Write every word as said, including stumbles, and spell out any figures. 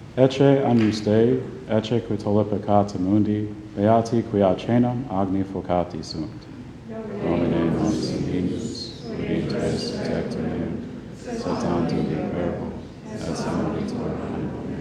Ecce agnus Dei, ecce qui tollit peccata mundi, beati quia cenam agni focati sunt. Domine non sinus, ut in tres tectum